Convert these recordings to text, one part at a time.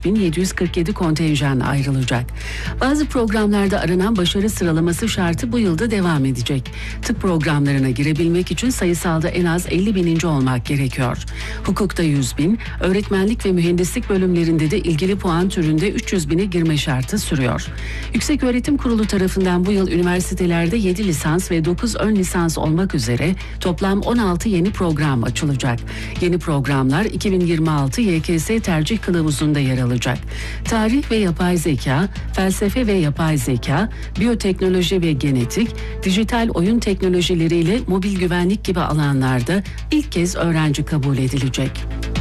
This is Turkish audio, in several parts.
1747 kontenjan ayrılacak. Bazı programlarda aranan başarı sıralaması şartı bu yılda devam edecek. Tıp programlarına girebilmek için sayısalda en az 50.000. olmak gerekiyor. Hukukta 100.000, öğretmenlik ve mühendislik bölümlerinde de ilgili puan türünde 300.000'e girme şartı sürüyor. Yükseköğretim Kurulu tarafından bu yıl üniversitelerde 7 lisans ve 9 ön lisans olmak üzere toplam 16 yeni program açılacak. Yeni programlar 2026 YKS tercih kılavuzunda yer alacak. Tarih ve yapay zeka, felsefe ve yapay zeka, biyoteknoloji ve genetik, dijital oyun teknolojileriyle mobil güvenlik gibi alanlarda ilk kez öğrenci kabul edilecek.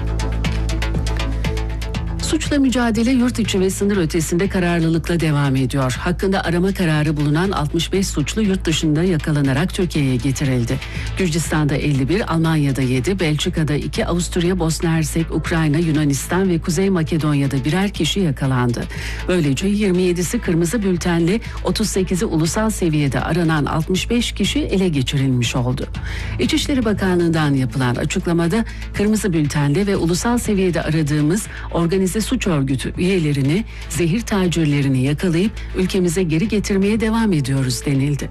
Suçla mücadele yurt içi ve sınır ötesinde kararlılıkla devam ediyor. Hakkında arama kararı bulunan 65 suçlu yurt dışında yakalanarak Türkiye'ye getirildi. Gürcistan'da 51, Almanya'da 7, Belçika'da 2, Avusturya, Bosna Hersek, Ukrayna, Yunanistan ve Kuzey Makedonya'da birer kişi yakalandı. Böylece 27'si kırmızı bültenle, 38'i ulusal seviyede aranan 65 kişi ele geçirilmiş oldu. İçişleri Bakanlığı'ndan yapılan açıklamada kırmızı bültenle ve ulusal seviyede aradığımız organize suç örgütü üyelerini, zehir tacirlerini yakalayıp ülkemize geri getirmeye devam ediyoruz denildi.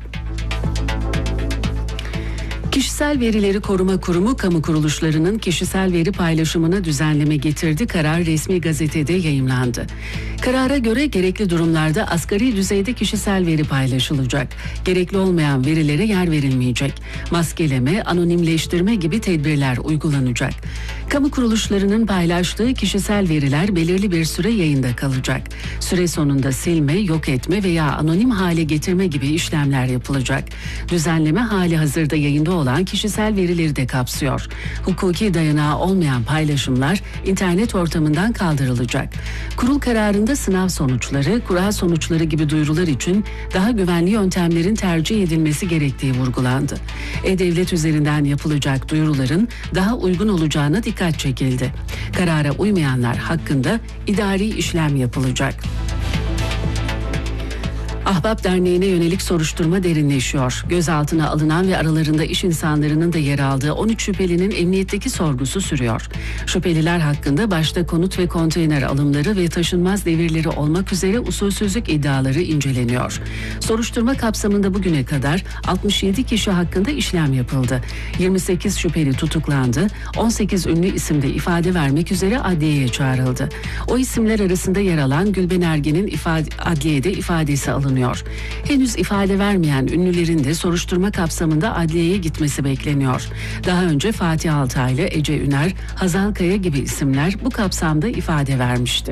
Kişisel Verileri Koruma Kurumu kamu kuruluşlarının kişisel veri paylaşımına düzenleme getirdi. Karar resmi gazetede yayımlandı. Karara göre gerekli durumlarda asgari düzeyde kişisel veri paylaşılacak. Gerekli olmayan verilere yer verilmeyecek. Maskeleme, anonimleştirme gibi tedbirler uygulanacak. Kamu kuruluşlarının paylaştığı kişisel veriler belirli bir süre yayında kalacak. Süre sonunda silme, yok etme veya anonim hale getirme gibi işlemler yapılacak. Düzenleme hali hazırda yayında olan kişisel verileri de kapsıyor. Hukuki dayanağı olmayan paylaşımlar internet ortamından kaldırılacak. Kurul kararında sınav sonuçları, kura sonuçları gibi duyurular için daha güvenli yöntemlerin tercih edilmesi gerektiği vurgulandı. E-Devlet üzerinden yapılacak duyuruların daha uygun olacağına dikkat çekildi. Karara uymayanlar hakkında idari işlem yapılacak. Ahbap Derneği'ne yönelik soruşturma derinleşiyor. Gözaltına alınan ve aralarında iş insanlarının da yer aldığı 13 şüphelinin emniyetteki sorgusu sürüyor. Şüpheliler hakkında başta konut ve konteyner alımları ve taşınmaz devirleri olmak üzere usulsüzlük iddiaları inceleniyor. Soruşturma kapsamında bugüne kadar 67 kişi hakkında işlem yapıldı. 28 şüpheli tutuklandı. 18 ünlü isimde ifade vermek üzere adliyeye çağrıldı. O isimler arasında yer alan Gülben Ergen'in adliyede ifadesi alınıyor. Henüz ifade vermeyen ünlülerin de soruşturma kapsamında adliyeye gitmesi bekleniyor. Daha önce Fatih Altaylı, Ece Üner, Hazal Kaya gibi isimler bu kapsamda ifade vermişti.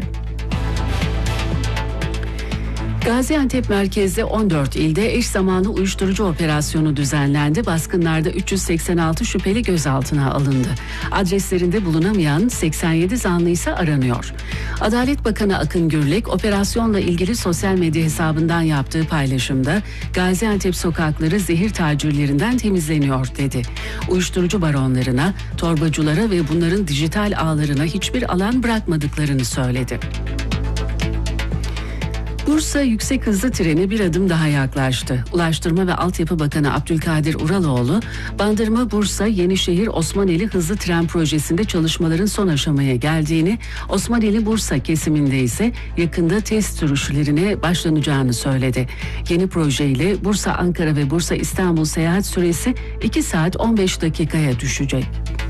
Gaziantep merkezde 14 ilde eş zamanlı uyuşturucu operasyonu düzenlendi. Baskınlarda 386 şüpheli gözaltına alındı. Adreslerinde bulunamayan 87 zanlı ise aranıyor. Adalet Bakanı Akın Gürlek, operasyonla ilgili sosyal medya hesabından yaptığı paylaşımda Gaziantep sokakları zehir tacirlerinden temizleniyor dedi. Uyuşturucu baronlarına, torbacılara ve bunların dijital ağlarına hiçbir alan bırakmadıklarını söyledi. Bursa yüksek hızlı treni bir adım daha yaklaştı. Ulaştırma ve Altyapı Bakanı Abdülkadir Uraloğlu, Bandırma-Bursa Yenişehir Osmaneli hızlı tren projesinde çalışmaların son aşamaya geldiğini, Osmaneli-Bursa kesiminde ise yakında test sürüşlerine başlanacağını söyledi. Yeni projeyle Bursa-Ankara ve Bursa-İstanbul seyahat süresi 2 saat 15 dakikaya düşecek.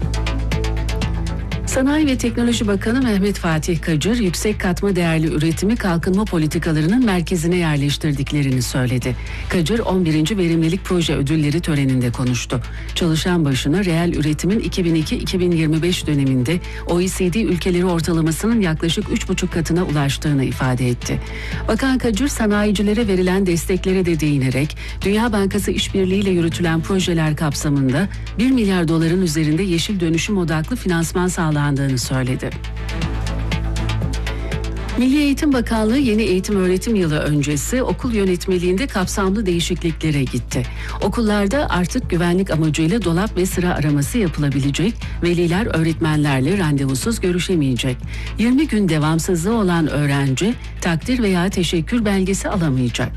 Sanayi ve Teknoloji Bakanı Mehmet Fatih Kacır, yüksek katma değerli üretimi kalkınma politikalarının merkezine yerleştirdiklerini söyledi. Kacır, 11. Verimlilik Proje Ödülleri töreninde konuştu. Çalışan başına reel üretimin 2002-2025 döneminde OECD ülkeleri ortalamasının yaklaşık 3,5 katına ulaştığını ifade etti. Bakan Kacır, sanayicilere verilen desteklere de değinerek, Dünya Bankası işbirliğiyle yürütülen projeler kapsamında 1 milyar doların üzerinde yeşil dönüşüm odaklı finansman sağlandığını söyledi. Milli Eğitim Bakanlığı yeni eğitim öğretim yılı öncesi okul yönetmeliğinde kapsamlı değişikliklere gitti. Okullarda artık güvenlik amacıyla dolap ve sıra araması yapılabilecek, veliler öğretmenlerle randevusuz görüşemeyecek. 20 gün devamsızlığı olan öğrenci takdir veya teşekkür belgesi alamayacak.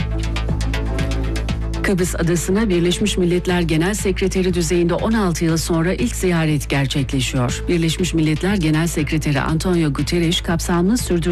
Kıbrıs Adası'na Birleşmiş Milletler Genel Sekreteri düzeyinde 16 yıl sonra ilk ziyaret gerçekleşiyor. Birleşmiş Milletler Genel Sekreteri Antonio Guterres kapsamlı sürdürülen